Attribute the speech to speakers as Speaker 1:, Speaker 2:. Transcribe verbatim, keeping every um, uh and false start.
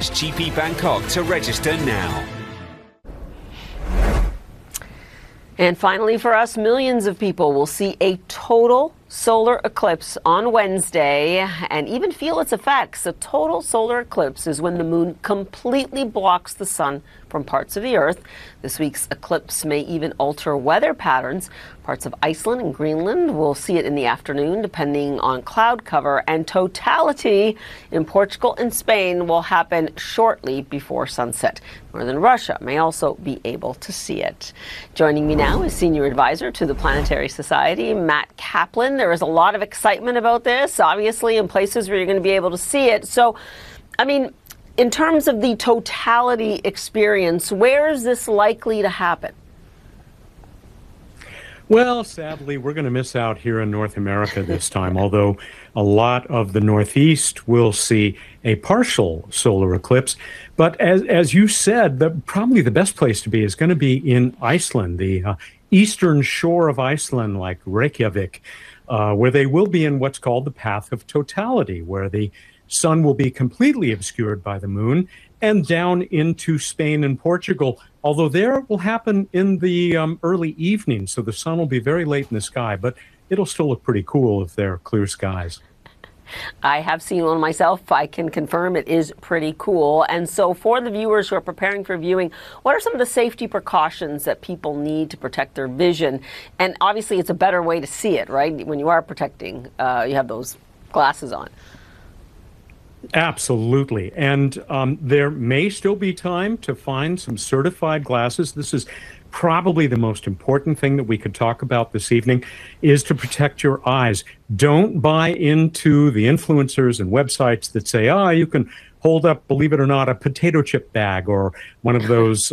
Speaker 1: S G P Bangkok to register now.
Speaker 2: And finally for us, millions of people will see a total solar eclipse on Wednesday and even feel its effects. A total solar eclipse is when the moon completely blocks the sun from parts of the earth. This week's eclipse may even alter weather patterns. Parts of Iceland and Greenland will see it in the afternoon, depending on cloud cover, and totality in Portugal and Spain will happen shortly before sunset. Northern Russia may also be able to see it. Joining me now is Senior Advisor to the Planetary Society, Matt Kaplan. There is a lot of excitement about this, obviously, in places where you're going to be able to see it. So, I mean, in terms of the totality experience, where is this likely to happen?
Speaker 3: Well, sadly, we're going to miss out here in North America this time, although a lot of the Northeast will see a partial solar eclipse. But as as you said, the, probably the best place to be is going to be in Iceland, the uh, eastern shore of Iceland, like Reykjavik, uh, where they will be in what's called the path of totality, where the sun will be completely obscured by the moon, and down into Spain and Portugal, although there it will happen in the um, early evening, so the sun will be very late in the sky, but it'll still look pretty cool if there are clear skies.
Speaker 2: I have seen one myself. I can confirm it is pretty cool. And so for the viewers who are preparing for viewing, what are some of the safety precautions that people need to protect their vision? And obviously it's a better way to see it, right? When you are protecting, uh, you have those glasses on.
Speaker 3: Absolutely. And um, there may still be time to find some certified glasses. This is probably the most important thing that we could talk about this evening, is to protect your eyes. Don't buy into the influencers and websites that say, ah, oh, you can hold up, believe it or not, a potato chip bag or one of those